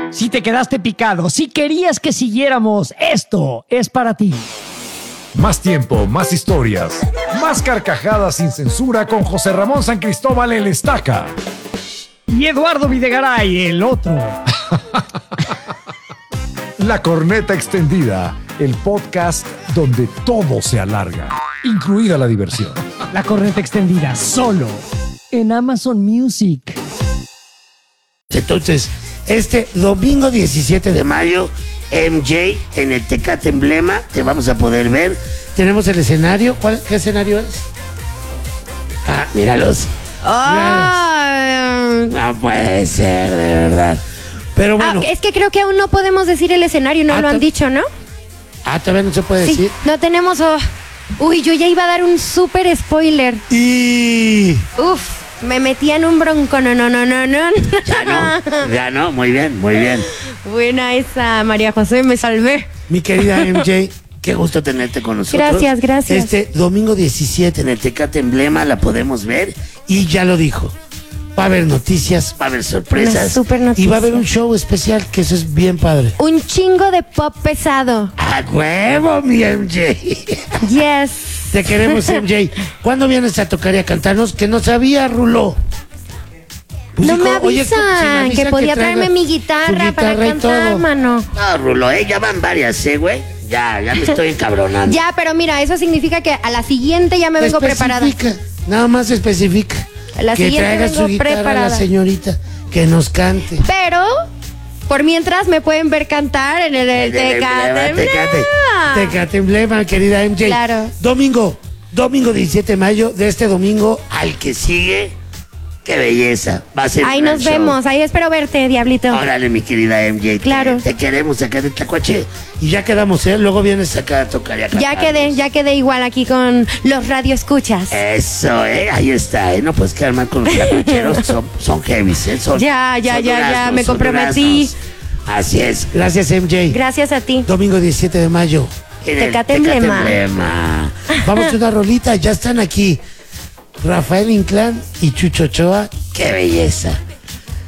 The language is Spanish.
Si te quedaste picado, si querías que siguiéramos, esto es para ti. Más tiempo, más historias, más carcajadas sin censura con José Ramón San Cristóbal el Estaca. Y Eduardo Videgaray, el otro. La Corneta Extendida, el podcast donde todo se alarga, incluida la diversión. La Corneta Extendida, solo en Amazon Music. Entonces, este domingo 17 de mayo, MJ en el Tecate Emblema, te vamos a poder ver. Tenemos el escenario. ¿Qué escenario es? Ah, míralos. No puede ser, de verdad. Pero bueno. Es que creo que aún no podemos decir el escenario, no lo han dicho, ¿no? Todavía no se puede decir. No tenemos. Uy, yo ya iba a dar un súper spoiler. Me metí en un bronco, no. Ya no, muy bien. Buena esa, María José, me salvé. Mi querida MJ, qué gusto tenerte con nosotros. Gracias. Este domingo 17 en el Tecate Emblema la podemos ver y ya lo dijo. Va a haber noticias, va a haber sorpresas. Una super noticia. Y va a haber un show especial, que eso es bien padre. Un chingo de pop pesado. ¡A huevo, mi MJ! Yes. Te queremos, MJ. ¿Cuándo vienes a tocar y a cantarnos? Que no sabía, Rulo. Pues no dijo, me avisan, que podía traerme mi guitarra para cantar, mano. No, Rulo, ya van varias, güey. Ya me estoy encabronando. Ya, pero mira, eso significa que a la siguiente ya me vengo preparada. Nada más especifica. A la que siguiente traiga vengo su guitarra preparada. a la señorita, que nos cante. Pero, por mientras, me pueden ver cantar en el Tecate Emblema. Tecate Emblema, querida MJ. Claro. Domingo 17 de mayo, de este domingo al que sigue. ¡Qué belleza! Va a ser ahí un gran nos show. vemos, ahí espero verte, diablito. Órale, mi querida MJ. Claro. Te queremos acá de Tlacuache. Y ya quedamos, luego vienes acá a tocar y a cantar. Ya quedé igual aquí con los radioescuchas. Eso, ahí está, no puedes quedar mal con los tlacuacheros. son heavies, Ya, me comprometí. Así es, gracias MJ. Gracias a ti. Domingo 17 de mayo. En el Tecate Emblema. Vamos a una rolita, ya están aquí Rafael Inclán y Chucho Ochoa. ¡Qué belleza!